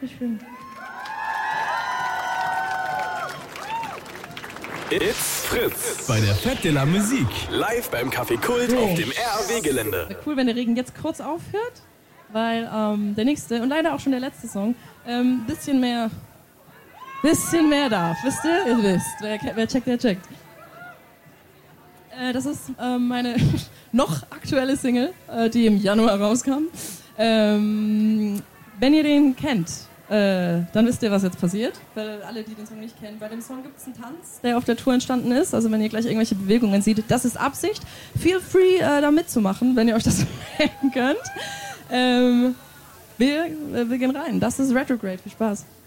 Bitteschön. It's Fritz. Bei der Fête de la Musique. Live beim Café Kult auf dem RAW-Gelände. Wäre cool, wenn der Regen jetzt kurz aufhört, weil der nächste und leider auch schon der letzte Song bisschen mehr darf. Wisst ihr? Ihr wisst. Wer checkt, der checkt. Das ist meine noch aktuelle Single, die im Januar rauskam. Wenn ihr den kennt, dann wisst ihr, was jetzt passiert. Weil alle, die den Song nicht kennen, bei dem Song gibt es einen Tanz, der auf der Tour entstanden ist. Also wenn ihr gleich irgendwelche Bewegungen seht, das ist Absicht. Feel free, da mitzumachen, wenn ihr euch das merken könnt. Wir gehen rein. Das ist Retrograde. Viel Spaß.